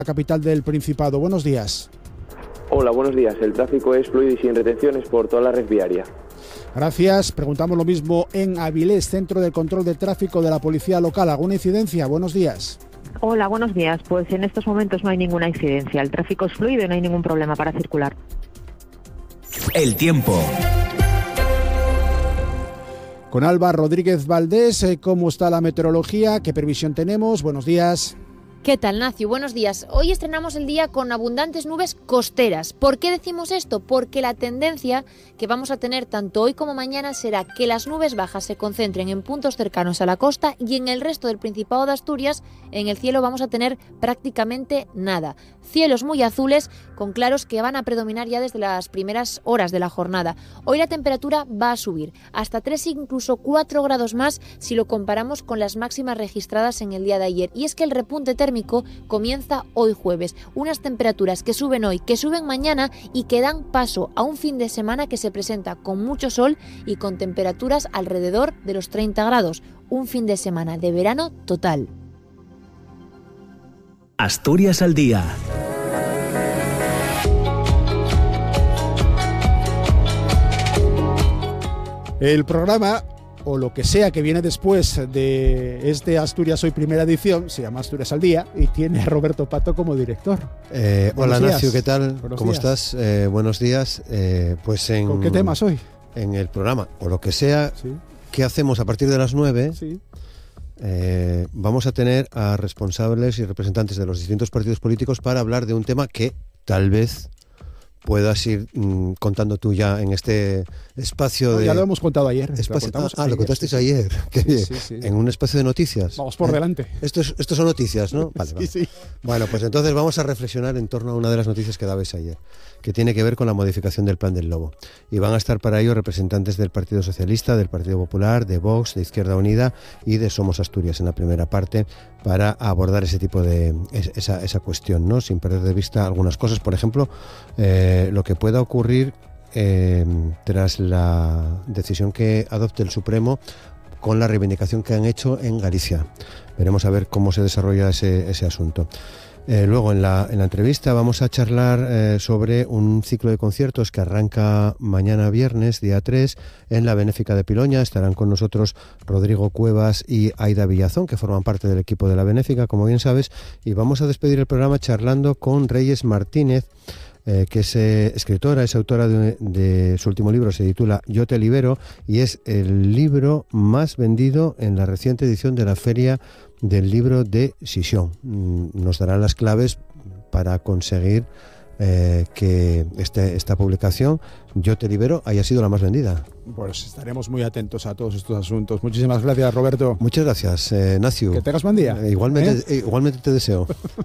La capital del Principado. Buenos días. Hola, buenos días. El tráfico es fluido y sin retenciones por toda la red viaria. Gracias. Preguntamos lo mismo en Avilés, Centro de Control de Tráfico de la Policía Local. ¿Alguna incidencia? Buenos días. Hola, buenos días. Pues en estos momentos no hay ninguna incidencia. El tráfico es fluido y no hay ningún problema para circular. El tiempo. Con Alba Rodríguez Valdés, ¿cómo está la meteorología? ¿Qué previsión tenemos? Buenos días. ¿Qué tal, Nacio? Buenos días. Hoy estrenamos el día con abundantes nubes costeras. ¿Por qué decimos esto? Porque la tendencia que vamos a tener tanto hoy como mañana será que las nubes bajas se concentren en puntos cercanos a la costa y en el resto del Principado de Asturias en el cielo vamos a tener prácticamente nada. Cielos muy azules con claros que van a predominar ya desde las primeras horas de la jornada. Hoy la temperatura va a subir hasta 3, incluso 4 grados más si lo comparamos con las máximas registradas en el día de ayer. Y es que el repunte térmico comienza hoy jueves. Unas temperaturas que suben hoy, que suben mañana y que dan paso a un fin de semana que se presenta con mucho sol y con temperaturas alrededor de los 30 grados. Un fin de semana de verano total. Asturias al día. El programa, o lo que sea que viene después de este Asturias Hoy primera edición, se llama Asturias al Día y tiene a Roberto Pato como director. Hola Nacio, ¿qué tal? Buenos ¿Cómo días. estás? Buenos días. ¿Con qué temas hoy? En el programa, o lo que sea, Sí. ¿qué hacemos a partir de las 9? Sí. Vamos a tener a responsables y representantes de los distintos partidos políticos para hablar de un tema que tal vez puedas ir contando tú ya en este espacio de... Ya lo hemos contado ayer. Lo contasteis ayer. Qué bien. Sí. En un espacio de noticias. Vamos por delante. Esto son noticias, ¿no? Vale, vale. Sí. Bueno, pues entonces vamos a reflexionar en torno a una de las noticias que dabais ayer, que tiene que ver con la modificación del Plan del Lobo. Y van a estar para ello representantes del Partido Socialista, del Partido Popular, de Vox, de Izquierda Unida y de Somos Asturias en la primera parte para abordar ese tipo de esa cuestión, ¿no? Sin perder de vista algunas cosas, por ejemplo, lo que pueda ocurrir tras la decisión que adopte el Supremo con la reivindicación que han hecho en Galicia. Veremos a ver cómo se desarrolla ese asunto. Luego en la entrevista vamos a charlar sobre un ciclo de conciertos que arranca mañana viernes, día 3, en la Benéfica de Piloña. Estarán con nosotros Rodrigo Cuevas y Aida Villazón, que forman parte del equipo de la Benéfica, como bien sabes, y vamos a despedir el programa charlando con Reyes Martínez, que es escritora, es autora de su último libro, se titula Yo te libero, y es el libro más vendido en la reciente edición de la Feria del Libro de Sisión. Nos dará las claves para conseguir que esta publicación, Yo te libero, haya sido la más vendida. Pues estaremos muy atentos a todos estos asuntos. Muchísimas gracias, Roberto. Muchas gracias, Nacio. Que tengas buen día. Igualmente te deseo.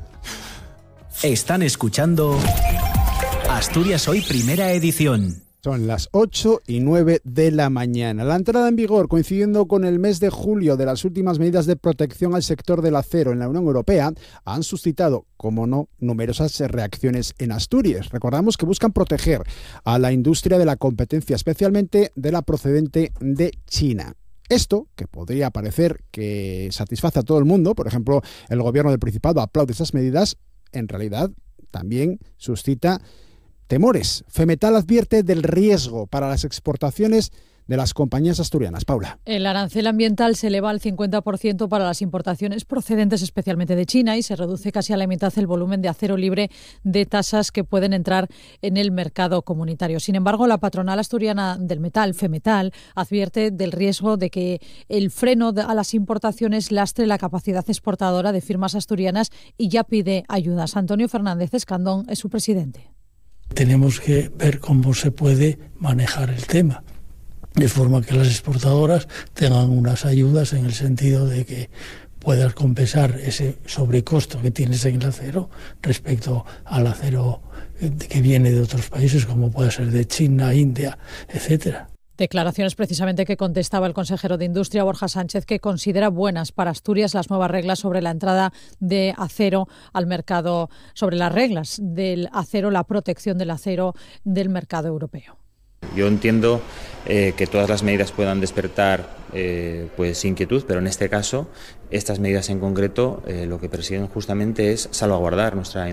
Están escuchando Asturias Hoy primera edición. Son las 8:09 de la mañana. La entrada en vigor, coincidiendo con el mes de julio, de las últimas medidas de protección al sector del acero en la Unión Europea, han suscitado, como no, numerosas reacciones en Asturias. Recordamos que buscan proteger a la industria de la competencia, especialmente de la procedente de China. Esto, que podría parecer que satisface a todo el mundo, por ejemplo, el gobierno del Principado aplaude esas medidas, en realidad también suscita temores. Femetal advierte del riesgo para las exportaciones de las compañías asturianas. Paula. El arancel ambiental se eleva al 50% para las importaciones procedentes especialmente de China y se reduce casi a la mitad el volumen de acero libre de tasas que pueden entrar en el mercado comunitario. Sin embargo, la patronal asturiana del metal, Femetal, advierte del riesgo de que el freno a las importaciones lastre la capacidad exportadora de firmas asturianas y ya pide ayudas. Antonio Fernández Escandón es su presidente. Tenemos que ver cómo se puede manejar el tema, de forma que las exportadoras tengan unas ayudas en el sentido de que puedas compensar ese sobrecosto que tienes en el acero respecto al acero que viene de otros países, como puede ser de China, India, etcétera. Declaraciones precisamente que contestaba el consejero de Industria, Borja Sánchez, que considera buenas para Asturias las nuevas reglas sobre la entrada de acero al mercado, sobre las reglas del acero, la protección del acero del mercado europeo. Yo entiendo que todas las medidas puedan despertar pues inquietud, pero en este caso estas medidas en concreto lo que persiguen justamente es salvaguardar nuestra